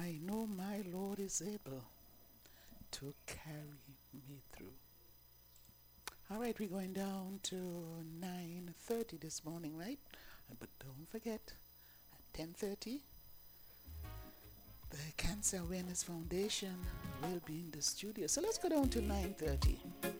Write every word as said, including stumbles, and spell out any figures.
I know my Lord is able to carry me through. All right, we're going down to nine thirty this morning, right? But don't forget, at ten thirty, the Cancer Awareness Foundation will be in the studio. So let's go down to nine thirty.